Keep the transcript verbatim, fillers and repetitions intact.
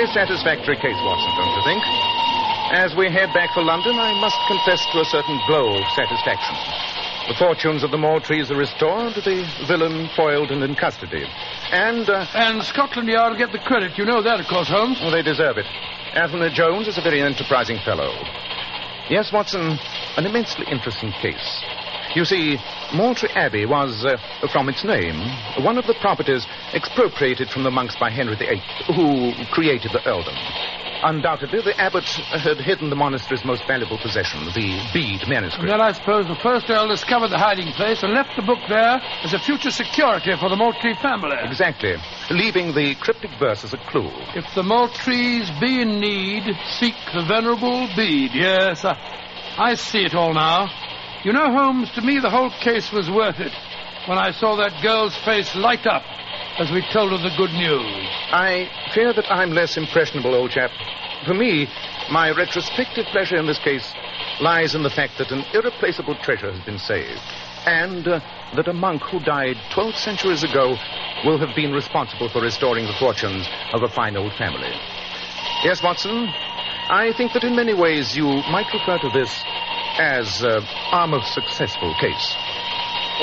very satisfactory case, Watson, don't you think? As we head back for London, I must confess to a certain glow of satisfaction. The fortunes of the Maltrees are restored, the villain foiled and in custody. And, uh... And Scotland Yard get the credit. You know that, of course, Holmes. Well, they deserve it. Anthony Jones is a very enterprising fellow. Yes, Watson, an immensely interesting case. You see, Moultrie Abbey was, uh, from its name, one of the properties expropriated from the monks by Henry the Eighth, who created the earldom. Undoubtedly, the abbot had hidden the monastery's most valuable possession, the Bede manuscript. And then I suppose the first earl discovered the hiding place and left the book there as a future security for the Moultrie family. Exactly, leaving the cryptic verse as a clue. If the Moultries be in need, seek the venerable Bede. Yes, I, I see it all now. You know, Holmes, to me the whole case was worth it when I saw that girl's face light up as we told her the good news. I fear that I'm less impressionable, old chap. For me, my retrospective pleasure in this case lies in the fact that an irreplaceable treasure has been saved, and uh, that a monk who died twelve centuries ago will have been responsible for restoring the fortunes of a fine old family. Yes, Watson, I think that in many ways you might refer to this as uh, our most successful case.